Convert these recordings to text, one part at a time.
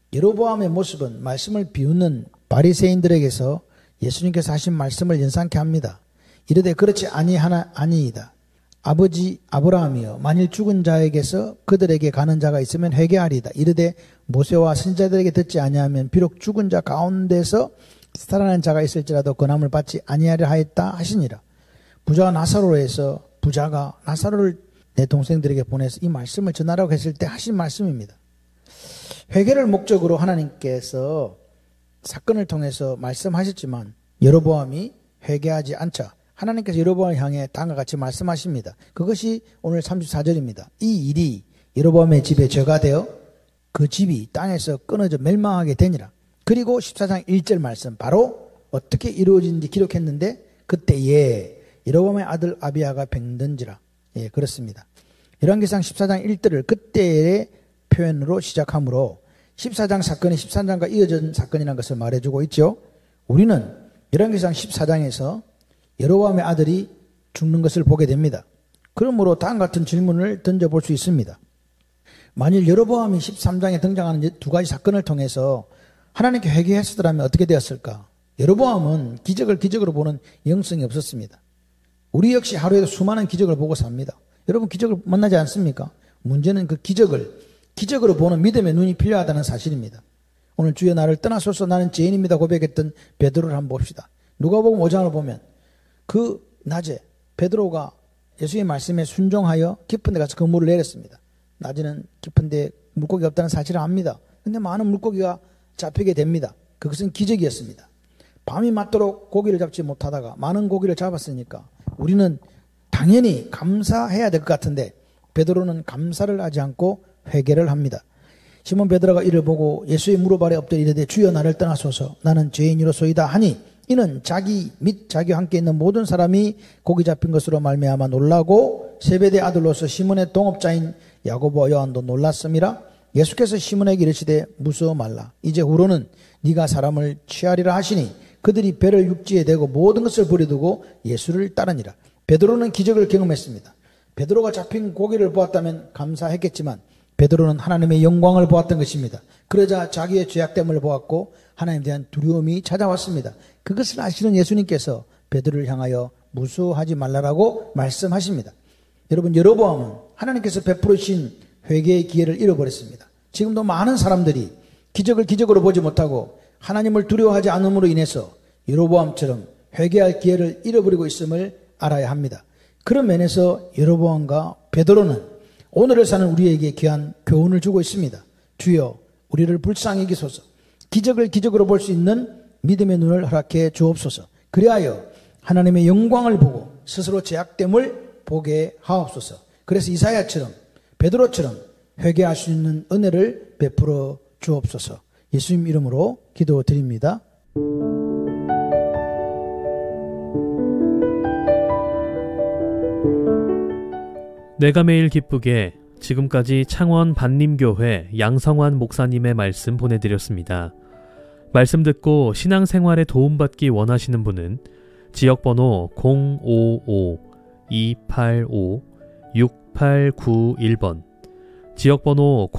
여로보암의 모습은 말씀을 비웃는 바리새인들에게서 예수님께서 하신 말씀을 연상케 합니다. 이르되 그렇지 아니이다. 아버지 아브라함이여 만일 죽은 자에게서 그들에게 가는 자가 있으면 회개하리이다. 이르되 모세와 선지자들에게 듣지 아니하면 비록 죽은 자 가운데서 살아난 자가 있을지라도 권함을 받지 아니하려 하였다 하시니라. 부자가 나사로를 내 동생들에게 보내서 이 말씀을 전하라고 했을 때 하신 말씀입니다. 회개를 목적으로 하나님께서 사건을 통해서 말씀하셨지만 여로보암이 회개하지 않자 하나님께서 여로보암을 향해 다음과 같이 말씀하십니다. 그것이 오늘 34절입니다. 이 일이 여로보암의 집에 저가 되어 그 집이 땅에서 끊어져 멸망하게 되니라. 그리고 14장 1절 말씀 바로 어떻게 이루어진지 기록했는데 그때에 여로보암의 아들 아비야가 병든지라. 예, 그렇습니다. 열왕기상 14장 1절을 그때의 표현으로 시작하므로 14장 사건이 13장과 이어진 사건이라는 것을 말해주고 있죠. 우리는 열왕기상 14장에서 여로보암의 아들이 죽는 것을 보게 됩니다. 그러므로 다음 같은 질문을 던져볼 수 있습니다. 만일 여로보암이 13장에 등장하는 두 가지 사건을 통해서 하나님께 회개했었더라면 어떻게 되었을까? 여로보암은 기적으로 보는 영성이 없었습니다. 우리 역시 하루에도 수많은 기적을 보고 삽니다. 여러분 기적을 만나지 않습니까? 문제는 그 기적으로 보는 믿음의 눈이 필요하다는 사실입니다. 오늘 주여 나를 떠나소서 나는 죄인입니다 고백했던 베드로를 한번 봅시다. 누가복음 5장을 보면 그 낮에 베드로가 예수의 말씀에 순종하여 깊은 데 가서 그물을 내렸습니다. 낮에는 깊은 데 물고기가 없다는 사실을 압니다. 근데 많은 물고기가 잡히게 됩니다. 그것은 기적이었습니다. 밤이 맞도록 고기를 잡지 못하다가 많은 고기를 잡았으니까 우리는 당연히 감사해야 될 것 같은데 베드로는 감사를 하지 않고 회개를 합니다. 시몬 베드로가 이를 보고 예수의 무릎 아래 엎드려 이르되 주여 나를 떠나소서 나는 죄인이로소이다 하니 이는 자기 및 자기와 함께 있는 모든 사람이 고기 잡힌 것으로 말미암아 놀라고 세베대 아들로서 시몬의 동업자인 야고보와 요한도 놀랐음이라. 예수께서 시몬에게 이르시되 무서워 말라. 이제 후로는 네가 사람을 취하리라 하시니 그들이 배를 육지에 대고 모든 것을 버려두고 예수를 따르니라. 베드로는 기적을 경험했습니다. 베드로가 잡힌 고기를 보았다면 감사했겠지만 베드로는 하나님의 영광을 보았던 것입니다. 그러자 자기의 죄악됨을 보았고 하나님에 대한 두려움이 찾아왔습니다. 그것을 아시는 예수님께서 베드로를 향하여 무서워하지 말라라고 말씀하십니다. 여러분 여로보암은 하나님께서 베풀으신 회개의 기회를 잃어버렸습니다. 지금도 많은 사람들이 기적으로 보지 못하고 하나님을 두려워하지 않음으로 인해서 여로보암처럼 회개할 기회를 잃어버리고 있음을 알아야 합니다. 그런 면에서 여로보암과 베드로는 오늘을 사는 우리에게 귀한 교훈을 주고 있습니다. 주여 우리를 불쌍히 여기소서. 기적으로 볼 수 있는 믿음의 눈을 허락해 주옵소서. 그리하여 하나님의 영광을 보고 스스로 죄악됨을 보게 하옵소서. 그래서 이사야처럼 베드로처럼 회개할 수 있는 은혜를 베풀어 주옵소서. 예수님 이름으로 기도드립니다. 내가 매일 기쁘게 지금까지 창원 반림교회 양성환 목사님의 말씀 보내드렸습니다. 말씀 듣고 신앙생활에 도움받기 원하시는 분은 지역번호 055-285-6891번 지역번호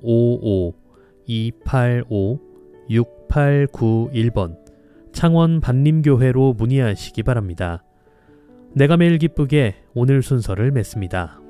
055-285-6891번 창원 반림교회로 문의하시기 바랍니다. 내가 매일 기쁘게 오늘 순서를 맺습니다.